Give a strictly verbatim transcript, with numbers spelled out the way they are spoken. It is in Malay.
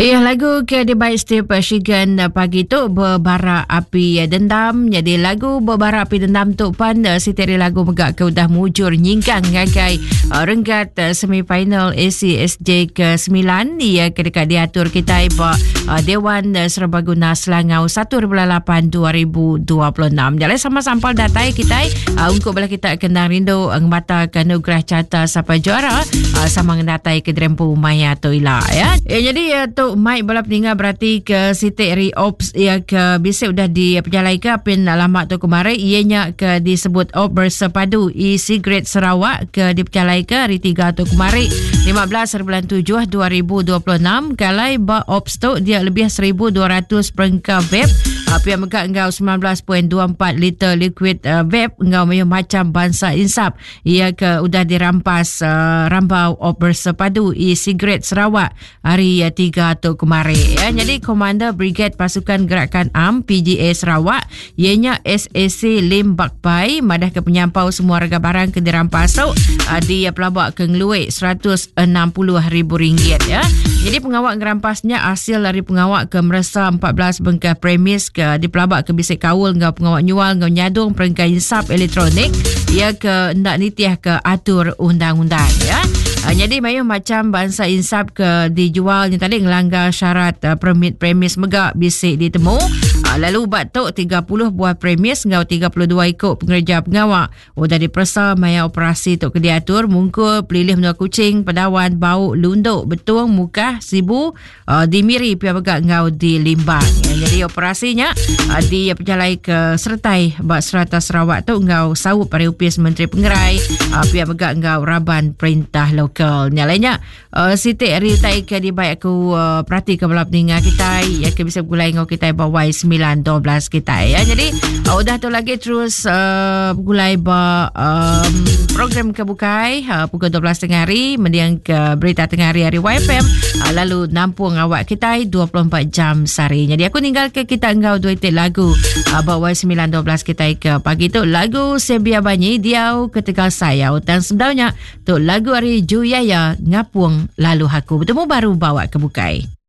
Ya, lagu ke di baik Steve Shigan pagi tu berbara api dendam. Jadi lagu berbara api dendam tu pan Siti Ri lagu megak ke udah mujur nyingkang ngagai uh, renggat uh, semifinal A C S J ke sembilan. Ia kedekat diatur kita iba uh, Dewan uh, Serbaguna Selangau satu bulan lapan dua ribu dua puluh enam. Jadi sama sampal datai kita uh, untuk bala kita kendang rindu ngemata ke nugrah carta siapa juara uh, sama ngendatai ke Drempu Maya Toila ya. ya jadi uh, tu Mike balap tinggal berarti ke Siti Ri Ops ya ke bisik udah diperjalai ke apin lama tu kemarin ianya ke disebut Op Bersepadu e-cigarette Sarawak ke diperjalai ke hari tiga tu kemarin lima belas bulan tujuh dua ribu dua puluh enam kalai ba Ops tu dia lebih seribu dua ratus perengkau vape api yang megak engkau sembilan belas perpuluhan dua empat liter liquid uh, vape engkau mayu macam bangsa insap ia ke udah dirampas uh, rambau Op Bersepadu e-cigarette Sarawak hari uh, tiga tu kemarin ya. Jadi Komander Brigade Pasukan Gerakan A M P G A Sarawak ianya S A C Lim Bakbai madah ke penyampau semua harga barang ke dirampas tu uh, di uh, pelabak ke ngeluik seratus enam puluh ribu ringgit ya. Jadi pengawak ngerampasnya hasil dari pengawak ke meresa empat belas bengkah premis ke di pelabak ke bisik kawul ngau pengawak nyual ngau nyadung perengkai insap elektronik ia ke ndak nitiah ke atur undang-undang ya. Uh, jadi mayu macam bangsa insap ke dijualnya tadi ngelanggar syarat uh, permit premis megak bisik ditemu. Uh, lalu batuk tiga puluh buah premis ngau tiga puluh dua ikut pengerja pengawak. Udah dipersa maya operasi tok ke diatur mungkul pelilih menua kucing pedawan bau lunduk betung muka sibu uh, dimiri pihak megak ngau di limbang. Ya, jadi operasinya uh, di perjalai ke sertai bak serata Sarawak tu ngau sawut pada upis Menteri Pengerai uh, pihak megak ngau raban perintah lokal. Nyalanya uh, Siti Ri tai ke di baik aku uh, perhati ke balap ninga kita ya ke bisa gulai ngau kita bawai sembilan dua belas kita ya. Jadi uh, udah tu lagi terus uh, gulai ba um, program kebukai uh, pukul dua belas tengah hari mendiang ke berita tengah hari hari Y F M uh, lalu nampung awak kita dua puluh empat jam sehari. Jadi aku tinggal ke kita engkau dua itik lagu uh, bawai sembilan dua belas kita ke pagi tu lagu Sebia Banyi Diau Ketegal Saya dan sebenarnya tu lagu hari Ju Yaya Ngapung Lalu Aku bertemu baru bawa ke bukai.